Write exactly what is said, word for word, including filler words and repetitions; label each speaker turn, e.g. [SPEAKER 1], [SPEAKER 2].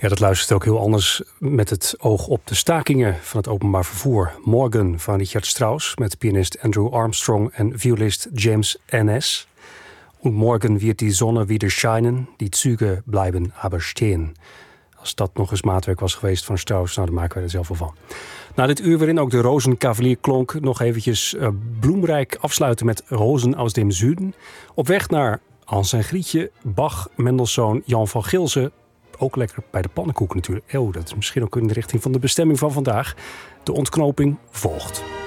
[SPEAKER 1] Ja, dat luistert ook heel anders met het oog op de stakingen van het openbaar vervoer. Morgen van Richard Strauss met pianist Andrew Armstrong en violist James Ennis. Und morgen wird die Sonne wieder scheinen, die Züge bleiben aber stehen. Als dat nog eens maatwerk was geweest van Strauss, nou, daar maken wij er zelf wel van. Na dit uur waarin ook de Rozenkavalier klonk, nog eventjes uh, bloemrijk afsluiten met Rozen aus dem Süden. Op weg naar Hans en Grietje, Bach, Mendelssohn, Jan van Gilsen. Ook lekker bij de pannenkoek natuurlijk. Oh, dat is misschien ook in de richting van de bestemming van vandaag. De ontknoping volgt.